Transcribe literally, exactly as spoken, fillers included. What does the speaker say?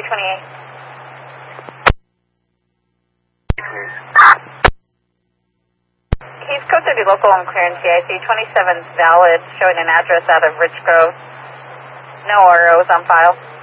twenty-eight. He's code thirty local on clearance, C I C twenty-seven valid, showing an address out of Rich Grove. No R Os on file.